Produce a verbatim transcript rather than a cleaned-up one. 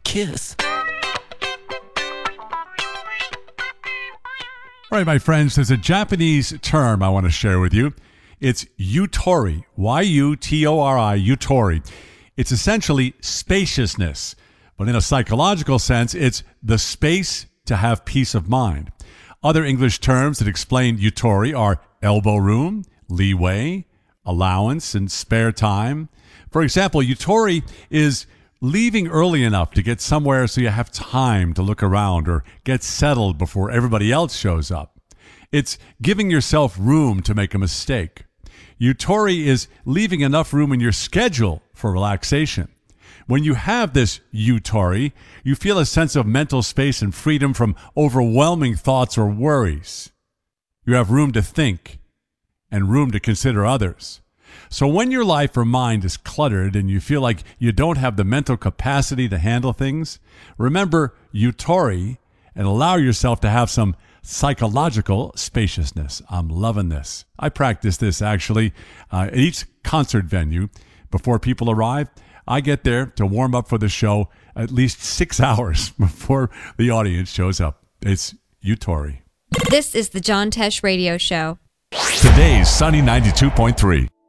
kiss. All right, my friends, there's a Japanese term I want to share with you. It's yutori, Y U T O R I, yutori. It's essentially spaciousness, but in a psychological sense, it's the space to have peace of mind. Other English terms that explain yutori are elbow room, leeway, allowance, and spare time. For example, yutori is leaving early enough to get somewhere so you have time to look around or get settled before everybody else shows up. It's giving yourself room to make a mistake. Yutori is leaving enough room in your schedule for relaxation. When you have this yutori, you feel a sense of mental space and freedom from overwhelming thoughts or worries. You have room to think and room to consider others. So when your life or mind is cluttered and you feel like you don't have the mental capacity to handle things, remember yutori and allow yourself to have some psychological spaciousness. I'm loving this. I practice this actually uh, at each concert venue before people arrive. I get there to warm up for the show at least six hours before the audience shows up. It's yutori. This is the John Tesh Radio Show. Today's Sunny ninety-two point three.